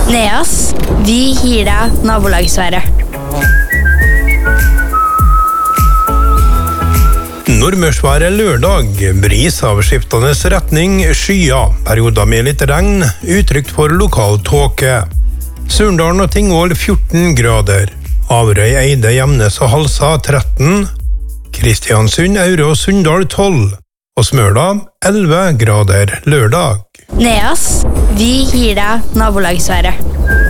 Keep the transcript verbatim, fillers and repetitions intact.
Neas, vi gir deg nabolagsværet. Nordmørsværet lørdag, bris av skiftende retning, skyer, perioder med litt regn, utrygt for lokal tåke. Surndalen og Tingvoll fjorten grader, Averøy, Eide, Gjemnes og Halsa tretten, Kristiansund, Aure og Sunndal tolv, og Smøla elleve grader lørdag. Neas, vi gir deg nabolagsværet.